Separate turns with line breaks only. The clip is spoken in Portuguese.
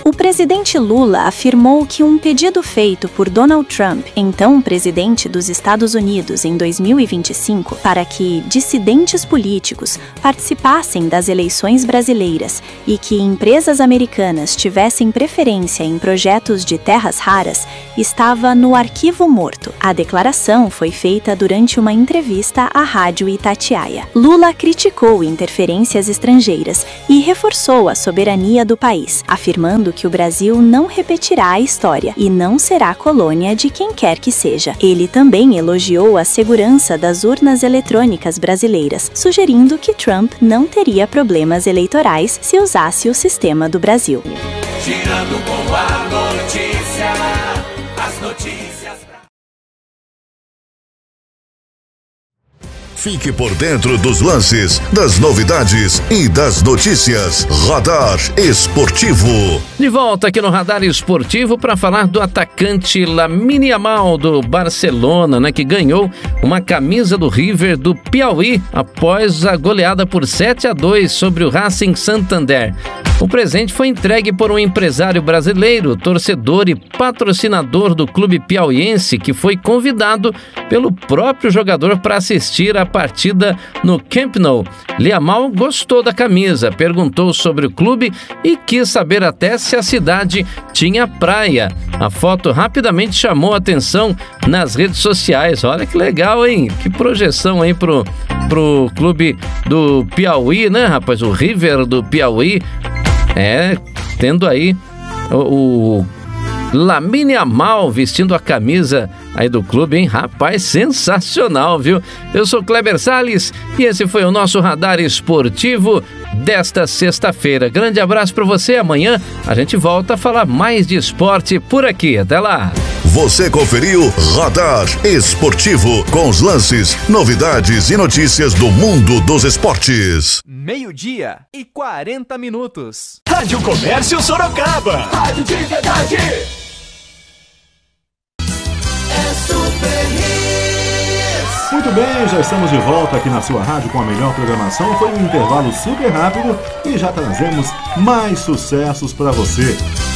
O presidente Lula afirmou que um pedido feito por Donald Trump, então presidente dos Estados Unidos, em 2025, para que dissidentes políticos participassem das eleições brasileiras e que empresas americanas tivessem preferência em projetos de terras raras, estava no arquivo morto. A declaração foi feita durante uma entrevista à Rádio Itatiaia. Lula criticou interferências estrangeiras e reforçou a soberania do país, afirmando que o Brasil não repetirá a história e não será colônia de quem quer que seja. Ele também elogiou a segurança das urnas eletrônicas brasileiras, sugerindo que Trump não teria problemas eleitorais se usasse o sistema do Brasil.
Girando com a notícia, as notícias.
Fique por dentro dos lances, das novidades e das notícias. Radar Esportivo.
De volta aqui no Radar Esportivo para falar do atacante Lamine Yamal do Barcelona, né, que ganhou uma camisa do River do Piauí após a goleada por 7-2 sobre o Racing Santander. O presente foi entregue por um empresário brasileiro, torcedor e patrocinador do clube piauiense, que foi convidado pelo próprio jogador para assistir a partida no Camp Nou. Yamal gostou da camisa, perguntou sobre o clube e quis saber até se a cidade tinha praia. A foto rapidamente chamou a atenção nas redes sociais. Olha que legal, hein? Que projeção aí pro clube do Piauí, né, rapaz? O River do Piauí. Tendo aí o Lamine Yamal vestindo a camisa aí do clube, hein? Rapaz, sensacional, viu? Eu sou Kleber Salles e esse foi o nosso Radar Esportivo desta sexta-feira. Grande abraço para você. Amanhã a gente volta a falar mais de esporte por aqui. Até lá!
Você conferiu Radar Esportivo com os lances, novidades e notícias do mundo dos esportes.
12:40. Rádio Comércio Sorocaba.
Rádio de verdade. É Super Hits.
Muito bem, já estamos de volta aqui na sua rádio com a melhor programação. Foi um intervalo super rápido e já trazemos mais sucessos para você.